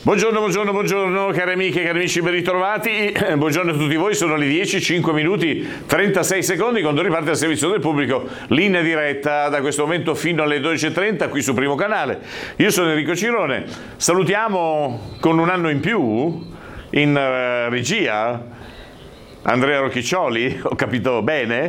Buongiorno, buongiorno, buongiorno, cari amiche e cari amici, ben ritrovati. Buongiorno a tutti voi, sono le 10, 5 minuti, 36 secondi quando riparte il servizio del pubblico, linea diretta da questo momento fino alle 12.30 qui sul primo canale. Io sono Enrico Cirone, salutiamo con un anno in più in regia Andrea Rocchiccioli, ho capito bene?